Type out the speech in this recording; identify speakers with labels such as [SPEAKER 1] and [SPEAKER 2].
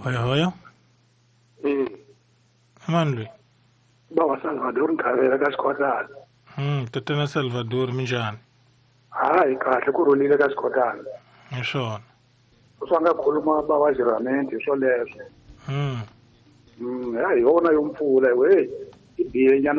[SPEAKER 1] Hoya. Mani loyi?
[SPEAKER 2] Baba Salvador Nkhavela ka Xikotana.
[SPEAKER 1] Tatana Salvador minjani?
[SPEAKER 2] Hayi kahle ku rhulile ka Xikotana.
[SPEAKER 1] Hi swona.
[SPEAKER 2] Swa nga khuluma baba Jiramenti swoleswo.
[SPEAKER 1] Mm.
[SPEAKER 2] Hi yona yo mpfula we. I biye nyana